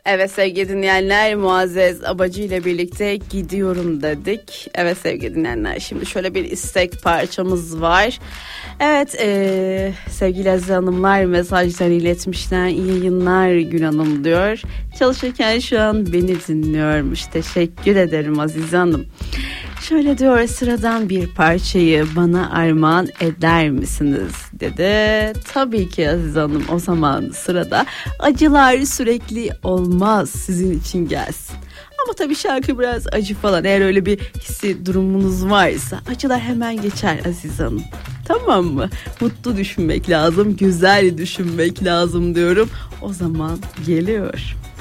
Evet sevgili dinleyenler, Muazzez Abacı ile birlikte gidiyorum dedik. Evet sevgili dinleyenler, şimdi şöyle bir istek parçamız var. Evet sevgili Aziz Hanımlar mesajlarını iletmişler. İyi yayınlar Gül Hanım diyor. Çalışırken şu an beni dinliyormuş. Teşekkür ederim Aziz Hanım. Şöyle diyor, sıradan bir parçayı bana armağan eder misiniz dedi. Tabii ki Aziz Hanım, o zaman sırada acılar sürekli olmaz sizin için gelsin. Ama tabii şarkı biraz acı falan, eğer öyle bir hissi durumunuz varsa acılar hemen geçer Aziz Hanım. Tamam mı? Mutlu düşünmek lazım, güzel düşünmek lazım diyorum. O zaman geliyor.